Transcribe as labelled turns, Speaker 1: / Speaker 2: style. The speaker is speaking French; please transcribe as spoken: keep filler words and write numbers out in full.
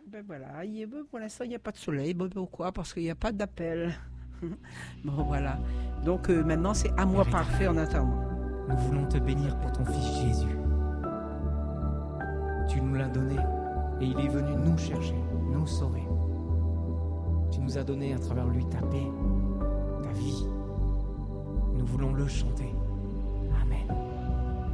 Speaker 1: Ben voilà, il y a- ben, pour l'instant, il n'y a pas de soleil. Ben, pourquoi? Parce qu'il n'y a pas d'appel. Bon, voilà. Donc euh, maintenant, c'est à moi
Speaker 2: Rita,
Speaker 1: parfait en attendant.
Speaker 2: nous voulons te bénir pour ton Fils Jésus. Tu nous l'as donné et il est venu nous chercher, nous sauver. Tu nous as donné à travers lui ta paix, ta vie. Nous voulons le chanter.